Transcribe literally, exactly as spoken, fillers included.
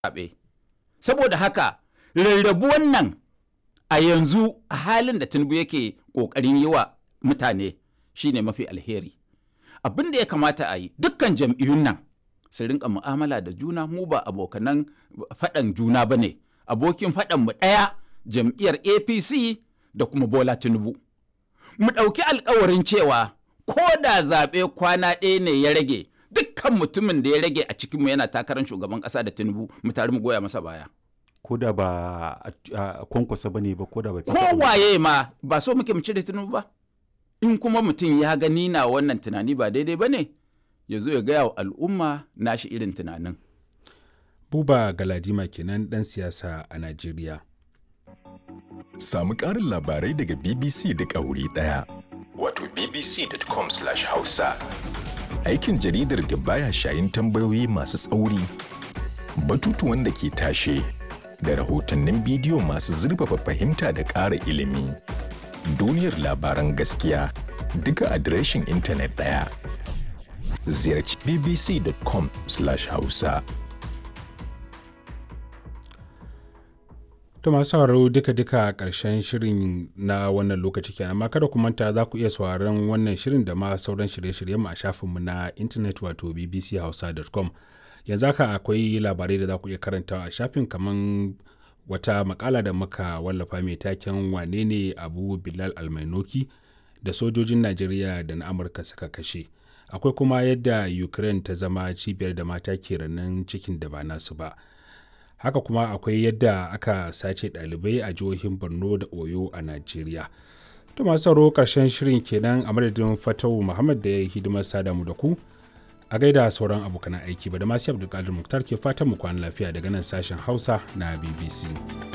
zaɓe. Saboda haka rarrabuwan nan a yanzu a halin da Tinubu yake ƙoƙarin yi wa mutane shine mafi alheri. Abin da ya kamata a yi dukkan jam'iyyun nan su rinka mu'amala da juna, mu ba abokanan faɗan juna ba ne. Abokin faɗan mu ɗaya jam'iyyar A P C da kuma Bola Tinubu. Mu ɗauki alkawarin cewa ko da zaɓe kwana ɗaya ne ya rage, dukkan mutumin da ya rage a cikinmu yana takarar shugaban ƙasa da Tinubu mu tare mu goya masa baya. Ko da ba a kwankwasa ba ne ba, ko da ba. Kowaye ma ba so muke mu cire Tinubu ba. In kuma mutum ya gani na wannan tunani ba daidai ba ne, ya zo ya gaya wa al'umma nashi irin tunanin. Buba Galadima kenan ɗan siyasa a Najeriya. Samu ƙarin labarai daga B B C duk a wuri ɗaya. Wato b b c dot com slash hausa. Aikin jaridar da baya shayin tambayoyi masu tsauri, batutuwan da ke tashe, da rahotannin bidiyo masu zurfafa fahimta da ƙara ilimi. Duniyar labaran gaskiya duka adireshin intanet ɗaya. Ziyarci b b c dot com slash hausa. To masu sauraro duka-duka ƙarshen shirin na wannan lokaci kenan, amma kada ku manta za ku iya sauraron wannan shirin da ma sauran shirye-shiryenmu a shafinmu na intanet wato b b c hausa dot com. Yanzu haka akwai labarai da za ku iya karantawa a shafin, kamar wata makala da muka wallafa mai taken wane ne Abu Bilal Almainoki da sojojin Najeriya da na Amurka suka kashe. Akwai kuma yadda Ukraine ta zama cibiyar da mata ke ranan cikin da ba nasu ba. Haka kuma akwai yadda aka sace ɗalibai a jihohin Borno da Oyo a Najeriya. To masu sauraro ƙarshen shirin kenan, a madadin Fatawu Muhammad da ya yi hidimar sada mu da ku. A gaida sauran abokan aiki ba da masu Abdulkadir Muktar ke fatan mu kwana lafiya daga nan sashen Hausa na B B C.